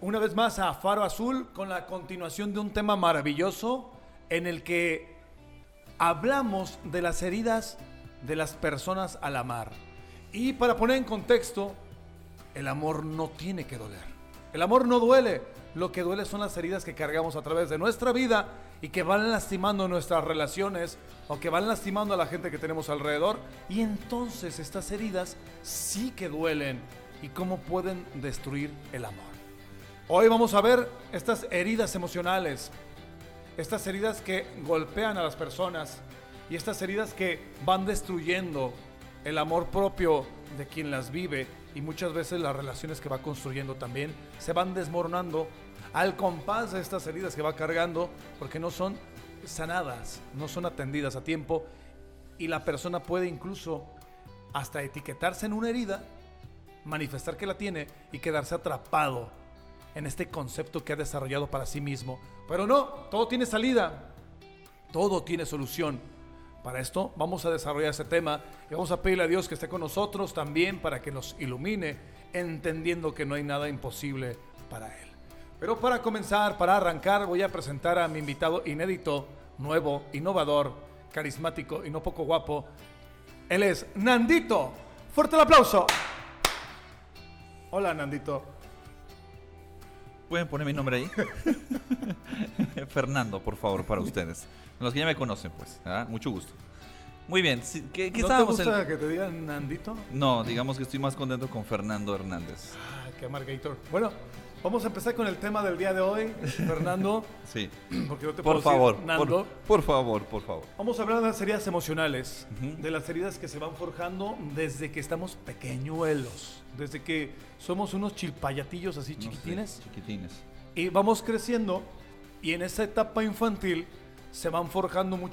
una vez más a Faro Azul con la continuación de un tema maravilloso en el que hablamos de las heridas de las personas al amar. Y para poner en contexto, el amor no tiene que doler. El amor no duele. Lo que duele son las heridas que cargamos a través de nuestra vida y que van lastimando nuestras relaciones o que van lastimando a la gente que tenemos alrededor. Y entonces estas heridas sí que duelen y cómo pueden destruir el amor. Hoy vamos a ver estas heridas emocionales, estas heridas que golpean a las personas y estas heridas que van destruyendo el amor propio de quien las vive, y muchas veces las relaciones que va construyendo también se van desmoronando al compás de estas heridas que va cargando, porque no son sanadas, no son atendidas a tiempo, y la persona puede incluso hasta etiquetarse en una herida, manifestar que la tiene y quedarse atrapado en este concepto que ha desarrollado para sí mismo. Pero no, todo tiene salida, todo tiene solución. Para esto vamos a desarrollar ese tema y vamos a pedirle a Dios que esté con nosotros también para que nos ilumine, entendiendo que no hay nada imposible para Él. Pero para comenzar, para arrancar, voy a presentar a mi invitado inédito, nuevo, innovador, carismático y no poco guapo. Él es Nandito. ¡Fuerte el aplauso! Hola, Nandito. ¿Pueden poner mi nombre ahí? Fernando, por favor, para ustedes. Los que ya me conocen, pues. ¿Ah? Mucho gusto. Muy bien. ¿Qué ¿No estábamos te gusta que te digan Nandito? No, digamos que estoy más contento con Fernando Hernández. Qué amargator. Bueno, vamos a empezar con el tema del día de hoy, Fernando. Sí. Porque no te Por puedo favor, decir Nando. por favor. Vamos a hablar de las heridas emocionales, de las heridas que se van forjando desde que estamos pequeñuelos, desde que somos unos chilpayatillos así chiquitines. No sé, chiquitines. Y vamos creciendo y en esa etapa infantil se van forjando muchas